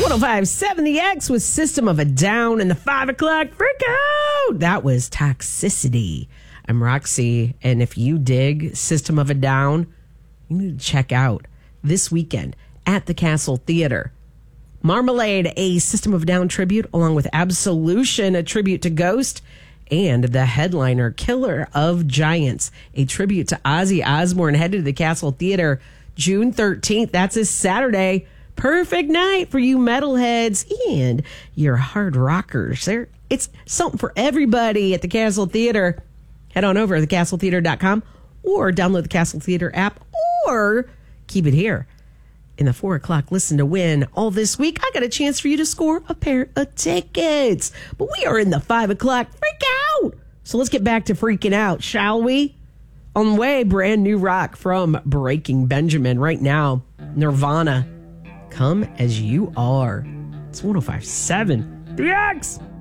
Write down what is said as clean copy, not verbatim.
1057 The X with System of a Down in the 5 o'clock freak out. That was Toxicity. I'm Roxy, and if you dig System of a Down, you need to check out this weekend at the Castle Theater. Marmalade, a System of a Down tribute, along with Absolution, a tribute to Ghost, and the headliner, Killer of Giants, a tribute to Ozzy Osbourne, headed to the Castle Theater June 13th. That's a Saturday. Perfect night for you metalheads and your hard rockers. It's something for everybody at the Castle Theater. Head on over to thecastletheater.com or download the Castle Theater app or keep it here. In the 4 o'clock Listen to Win all this week, I got a chance for you to score a pair of tickets. But we are in the 5 o'clock freak out. So let's get back to freaking out, shall we? On the way, brand new rock from Breaking Benjamin. Right now, Nirvana, Come As You Are. It's 105.7 The X.